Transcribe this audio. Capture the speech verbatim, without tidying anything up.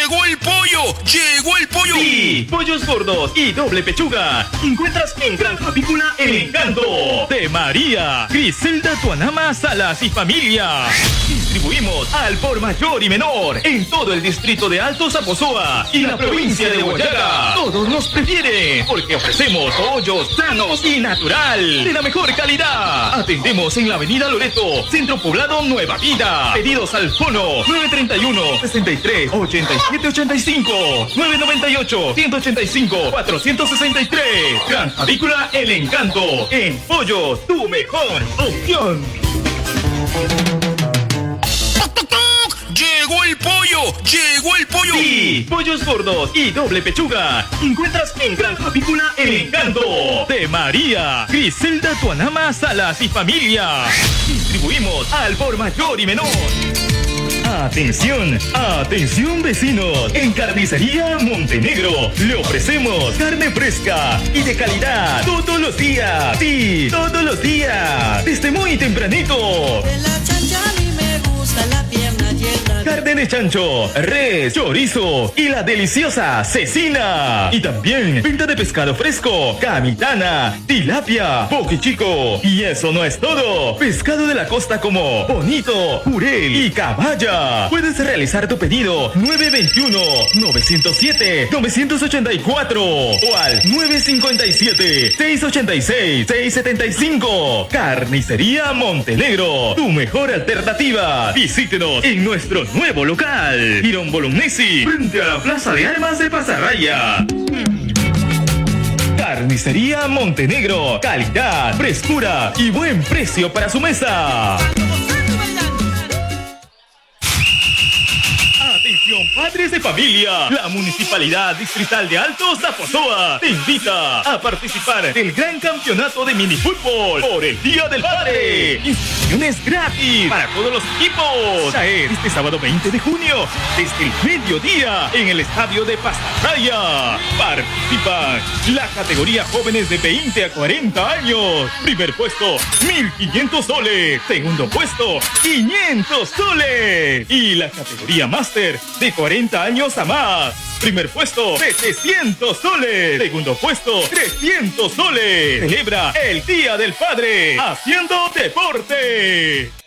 ¡Llegó el pollo! ¡Llegó el pollo! Sí, pollos gordos y doble pechuga. Encuentras en Granja Avícola El Encanto de María, Griselda Tuanama, Salas y familia. Distribuimos al por mayor y menor en todo el distrito de Alto Zaposoa y la provincia de Huallaga. Todos nos prefieren porque ofrecemos pollos sanos y natural de la mejor calidad. Atendemos en la avenida Loreto, Centro Poblado Nueva Vida. Pedidos al fono nueve treinta y uno, sesenta y tres, ochenta y siete ochenta y cinco, nueve noventa y ocho, ciento ochenta y cinco, cuatrocientos sesenta y tres. Granja Avícola El Encanto. En pollos, tu mejor opción. ¡Llegó el pollo! ¡Llegó el pollo! Sí, pollos gordos y doble pechuga. Encuentras en Granja Avícola El Encanto de María, Griselda Tuanama, Salas y familia. Distribuimos al por mayor y menor. Atención, atención vecinos. En Carnicería Montenegro le ofrecemos carne fresca y de calidad todos los días. Sí, todos los días. Desde muy tempranito. De la chancha a mí me gusta la pierna llena. Carne de chancho, res, chorizo y la deliciosa cecina. Y también venta de pescado fresco, camitana, tilapia, poquichico. Y eso no es todo. Pescado de la costa como bonito, jurel y caballa. Puedes realizar tu pedido nueve veintiuno, novecientos siete, novecientos ochenta y cuatro o al nueve cincuenta y siete, seiscientos ochenta y seis, seiscientos setenta y cinco. Carnicería Montenegro, tu mejor alternativa. Visítenos en nuestro nuevo local, Girón Bolognesi, frente a la Plaza de Armas de Pasarraya. Carnicería Montenegro, calidad, frescura y buen precio para su mesa. Atención, padres de familia. La Municipalidad Distrital de Alto Zaposoa te invita a participar del gran campeonato de minifútbol por el Día del Padre. Inscripciones gratis para todos los equipos. Ya es este sábado veinte de junio, desde el mediodía, en el estadio de Pasarraya. Participan la categoría jóvenes de veinte a cuarenta años. Primer puesto, mil quinientos soles. Segundo puesto, quinientos soles. Y la categoría máster de cuarenta años a más. Primer puesto, setecientos soles. Segundo puesto, trescientos soles. Celebra el Día del Padre haciendo deporte.